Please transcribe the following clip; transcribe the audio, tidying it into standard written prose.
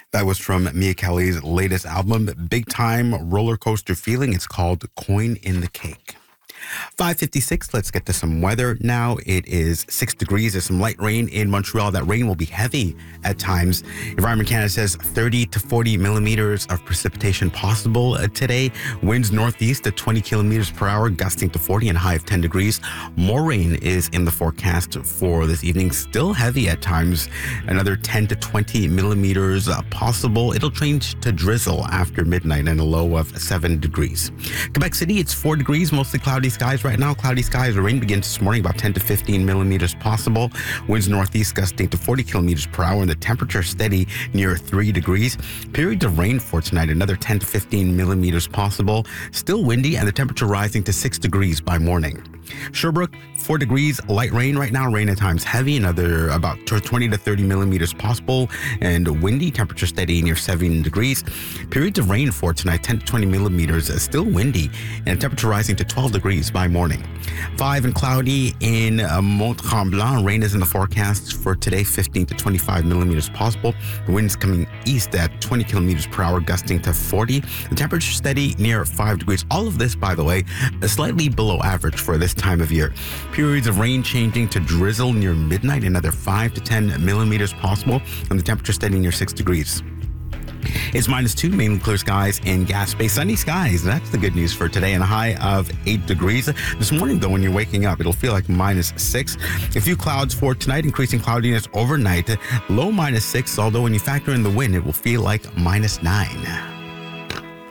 That was from Mia Kelly's latest album, Big Time Roller Coaster Feeling. It's called Coin in the Cake. 5:56. Let's get to some weather now. It is 6 degrees. There's some light rain in Montreal. That rain will be heavy at times. Environment Canada says 30 to 40 millimeters of precipitation possible today. Winds northeast at 20 kilometers per hour, gusting to 40 and a high of 10 degrees. More rain is in the forecast for this evening. Still heavy at times. Another 10 to 20 millimeters possible. It'll change to drizzle after midnight and a low of 7 degrees. Quebec City, it's 4 degrees, mostly cloudy skies right now. Cloudy skies. Rain begins this morning, about 10 to 15 millimeters possible. Winds northeast gusting to 40 kilometers per hour, and the temperature steady near 3 degrees. Periods of rain for tonight, another 10 to 15 millimeters possible. Still windy, and the temperature rising to 6 degrees by morning. Sherbrooke, 4 degrees, light rain right now. Rain at times heavy, another about 20 to 30 millimeters possible, and windy, temperature steady near 7 degrees. Periods of rain for tonight, 10 to 20 millimeters, still windy, and temperature rising to 12 degrees by morning. 5 and cloudy in Mont-Tremblant. Rain is in the forecast for today, 15 to 25 millimeters possible. The winds coming east at 20 kilometers per hour, gusting to 40. The temperature steady near 5 degrees. All of this, by the way, is slightly below average for this time of year. Periods of rain changing to drizzle near midnight, another 5 to 10 millimeters possible, and the temperature steady near 6 degrees. It's -2, mainly clear skies in Gaspé. Sunny skies, that's the good news for today, and a high of 8 degrees. This morning, though, when you're waking up, it'll feel like -6. A few clouds for tonight, increasing cloudiness overnight. Low -6, although when you factor in the wind, it will feel like -9.